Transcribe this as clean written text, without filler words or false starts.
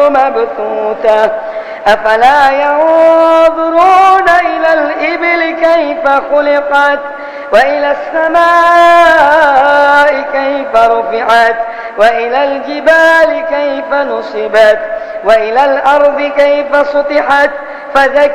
مبثوثة أفلا ينظرون إلى الإبل كيف خلقت وإلى السماء كيف رفعت وإلى الجبال كيف نصبت وإلى الأرض كيف سطحت فذكر